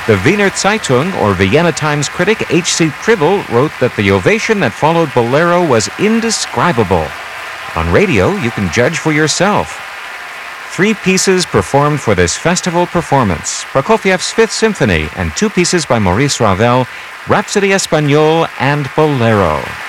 The Wiener Zeitung, or Vienna Times critic H.C. Pribble, wrote that the ovation that followed Bolero was indescribable. On radio, you can judge for yourself. 3 pieces performed for this festival performance: Prokofiev's Fifth Symphony and 2 pieces by Maurice Ravel, Rhapsody Espagnole and Bolero.